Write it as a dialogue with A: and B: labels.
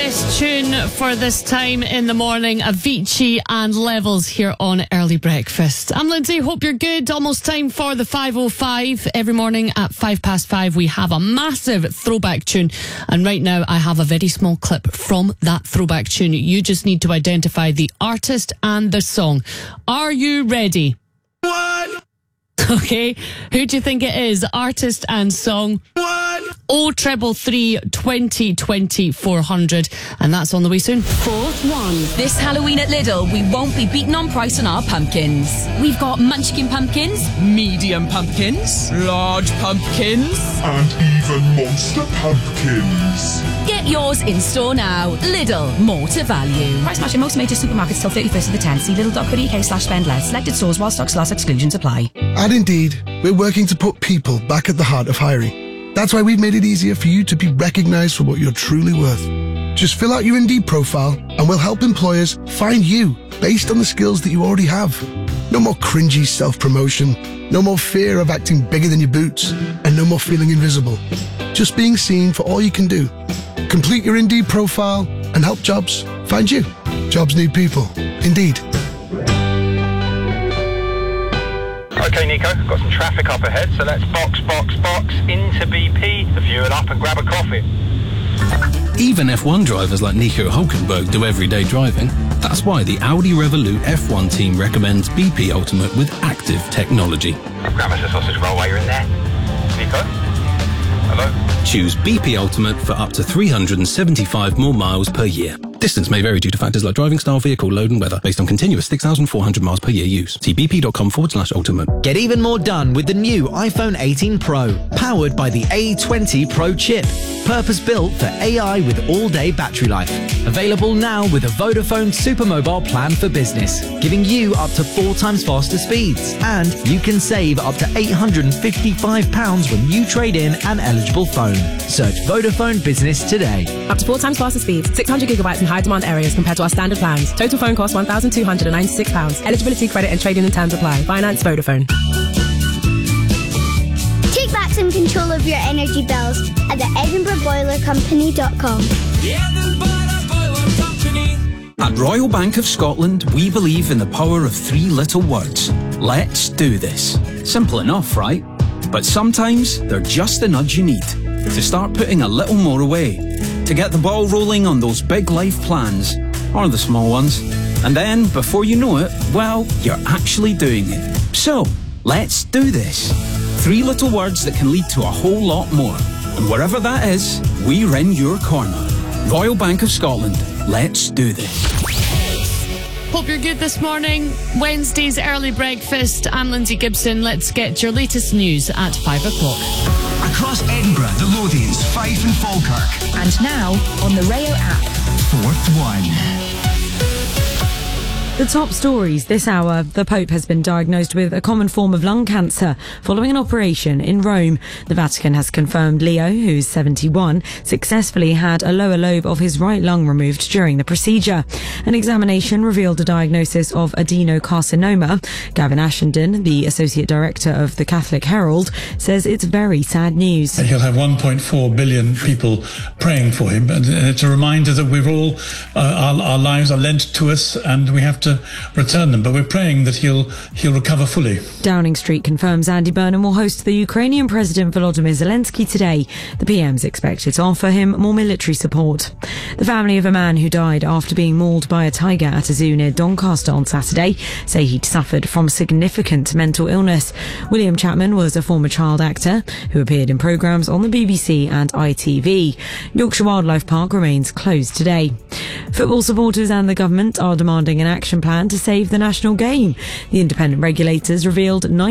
A: best tune for this time in the morning. Avicii and Levels here on Early Breakfast. I'm Lindsay, hope you're good. Almost time for the 5:05. Every morning at 5:05 we have a massive throwback tune, and right now I have a very small clip from that throwback tune. You just need to identify the artist and the song. Are you ready?
B: What?
A: Okay, who do you think it is? Artist and song.
B: What?
A: 0333 2020 400, and that's on the way soon.
C: Fourth one. This Halloween at Lidl, we won't be beaten on price on our pumpkins. We've got munchkin pumpkins, medium pumpkins, large pumpkins,
D: and even monster pumpkins.
C: Get yours in store now. Lidl, more to value.
E: Price match in most major supermarkets till 31st of the 10th. See lidl.co.uk/spend less. Selected stores while stocks last. Exclusions apply.
F: At Indeed, we're working to put people back at the heart of hiring. That's why we've made it easier for you to be recognised for what you're truly worth. Just fill out your Indeed profile and we'll help employers find you based on the skills that you already have. No more cringy self-promotion, no more fear of acting bigger than your boots, and no more feeling invisible. Just being seen for all you can do. Complete your Indeed profile and help jobs find you. Jobs need people. Indeed.
G: Okay, Nico, got some traffic up ahead, so let's box into BP to fuel up and grab a coffee.
H: Even F1 drivers like Nico Hulkenberg do everyday driving. That's why the Audi Revolut F1 team recommends BP Ultimate with active technology.
G: Grab us a sausage roll while you're in there. Nico? Hello?
H: Choose BP Ultimate for up to 375 more miles per year. Distance may vary due to factors like driving style, vehicle load and weather, based on continuous 6,400 miles per year use. See bp.com/ultimate.
I: Get even more done with the new iPhone 18 Pro, powered by the A20 Pro chip. Purpose-built for AI with all-day battery life. Available now with a Vodafone Supermobile plan for business, giving you up to 4 times faster speeds. And you can save up to £855 when you trade in an eligible phone. Search Vodafone Business today.
E: Up to 4 times faster speeds, 600 gigabytes in high demand areas compared to our standard plans. Total phone cost £1,296. Eligibility, credit and trading and terms apply. Finance Vodafone.
J: Take back some control of your energy bills at the EdinburghBoilerCompany.com.
K: At Royal Bank of Scotland, we believe in the power of 3 little words. Let's do this. Simple enough, right? But sometimes they're just the nudge you need to start putting a little more away, to get the ball rolling on those big life plans, or the small ones. And then, before you know it, well, you're actually doing it. So, let's do this. 3 little words that can lead to a whole lot more. And wherever that is, we're in your corner. Royal Bank of Scotland. Let's do this.
A: Hope you're good this morning. Wednesday's Early Breakfast. I'm Lindsay Gibson. Let's get your latest news at 5 o'clock.
B: Across Edinburgh, the Lothians, Fife and Falkirk.
C: And now on the Rayo app.
B: Fourth one.
L: The top stories this hour. The Pope has been diagnosed with a common form of lung cancer following an operation in Rome. The Vatican has confirmed Leo, who's 71, successfully had a lower lobe of his right lung removed during the procedure. An examination revealed a diagnosis of adenocarcinoma. Gavin Ashenden, the Associate Director of the Catholic Herald, says it's very sad news.
M: He'll have 1.4 billion people praying for him, and it's a reminder that we're all, our lives are lent to us and we have to return them, but we're praying that he'll recover fully.
L: Downing Street confirms Andy Burnham will host the Ukrainian President Volodymyr Zelensky today. The PM's expected to offer him more military support. The family of a man who died after being mauled by a tiger at a zoo near Doncaster on Saturday say he'd suffered from significant mental illness. William Chapman was a former child actor who appeared in programmes on the BBC and ITV. Yorkshire Wildlife Park remains closed today. Football supporters and the government are demanding an action plan to save the national game. The independent regulators revealed